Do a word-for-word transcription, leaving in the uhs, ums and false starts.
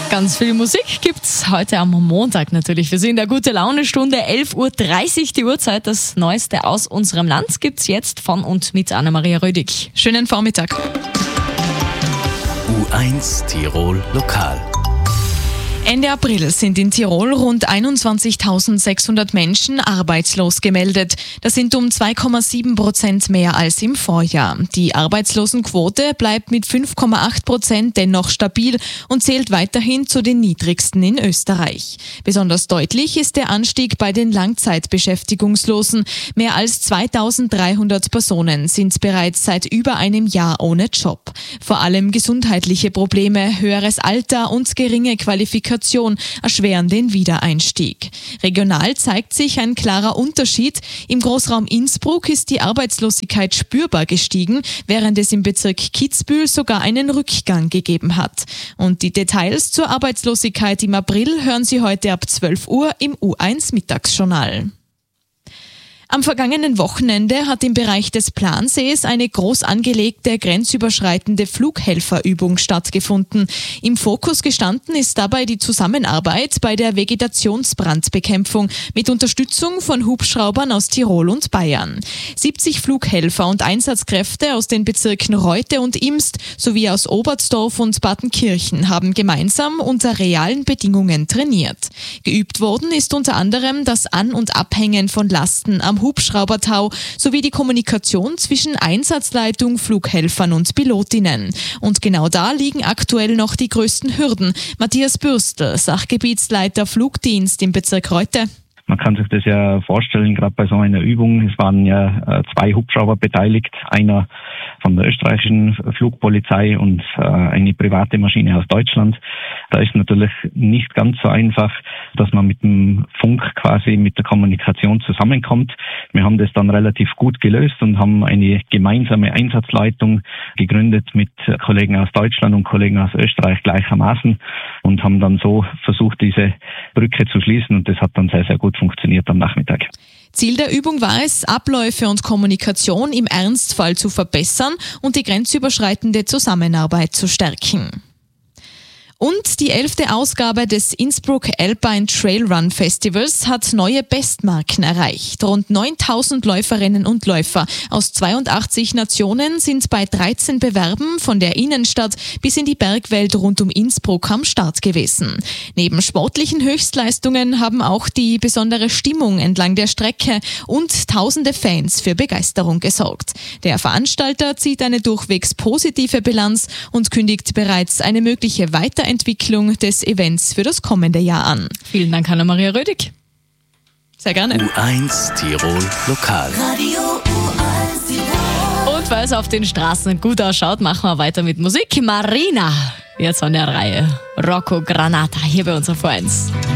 Ganz viel Musik gibt's heute am Montag natürlich. Wir sind in der Gute-Laune-Stunde, elf Uhr dreißig die Uhrzeit. Das Neueste aus unserem Land gibt's jetzt von und mit Anna-Maria Rödig. Schönen Vormittag. U eins Tirol Lokal. Ende April sind in Tirol rund einundzwanzigtausendsechshundert Menschen arbeitslos gemeldet. Das sind um zwei Komma sieben Prozent mehr als im Vorjahr. Die Arbeitslosenquote bleibt mit fünf Komma acht Prozent dennoch stabil und zählt weiterhin zu den niedrigsten in Österreich. Besonders deutlich ist der Anstieg bei den Langzeitbeschäftigungslosen. Mehr als zweitausenddreihundert Personen sind bereits seit über einem Jahr ohne Job. Vor allem gesundheitliche Probleme, höheres Alter und geringe Qualifikation erschweren den Wiedereinstieg. Regional zeigt sich ein klarer Unterschied. Im Großraum Innsbruck ist die Arbeitslosigkeit spürbar gestiegen, während es im Bezirk Kitzbühel sogar einen Rückgang gegeben hat. Und die Details zur Arbeitslosigkeit im April hören Sie heute ab zwölf Uhr im U eins Mittagsjournal. Am vergangenen Wochenende hat im Bereich des Plansees eine groß angelegte grenzüberschreitende Flughelferübung stattgefunden. Im Fokus gestanden ist dabei die Zusammenarbeit bei der Vegetationsbrandbekämpfung mit Unterstützung von Hubschraubern aus Tirol und Bayern. siebzig Flughelfer und Einsatzkräfte aus den Bezirken Reute und Imst sowie aus Oberstdorf und Badenkirchen haben gemeinsam unter realen Bedingungen trainiert. Geübt worden ist unter anderem das An- und Abhängen von Lasten am Hubschraubertau sowie die Kommunikation zwischen Einsatzleitung, Flughelfern und Pilotinnen. Und genau da liegen aktuell noch die größten Hürden. Matthias Bürstl, Sachgebietsleiter Flugdienst im Bezirk Reute. Man kann sich das ja vorstellen, gerade bei so einer Übung, es waren ja äh, zwei Hubschrauber beteiligt, einer von der österreichischen Flugpolizei und äh, eine private Maschine aus Deutschland. Da ist natürlich nicht ganz so einfach, dass man mit dem Funk quasi mit der Kommunikation zusammenkommt. Wir haben das dann relativ gut gelöst und haben eine gemeinsame Einsatzleitung gegründet mit Kollegen aus Deutschland und Kollegen aus Österreich gleichermaßen und haben dann so versucht, diese Brücke zu schließen, und das hat dann sehr, sehr gut funktioniert am Nachmittag. Ziel der Übung war es, Abläufe und Kommunikation im Ernstfall zu verbessern und die grenzüberschreitende Zusammenarbeit zu stärken. Und die elfte Ausgabe des Innsbruck Alpine Trail Run Festivals hat neue Bestmarken erreicht. Rund neuntausend Läuferinnen und Läufer aus zweiundachtzig Nationen sind bei dreizehn Bewerben von der Innenstadt bis in die Bergwelt rund um Innsbruck am Start gewesen. Neben sportlichen Höchstleistungen haben auch die besondere Stimmung entlang der Strecke und tausende Fans für Begeisterung gesorgt. Der Veranstalter zieht eine durchwegs positive Bilanz und kündigt bereits eine mögliche Weiterentwicklung Entwicklung des Events für das kommende Jahr an. Vielen Dank, Anna-Maria Rödig. Sehr gerne. U eins Tirol Lokal. Radio U eins Tirol. Und weil es auf den Straßen gut ausschaut, machen wir weiter mit Musik. Marina, jetzt an der Reihe. Rocco Granata, hier bei uns auf U eins.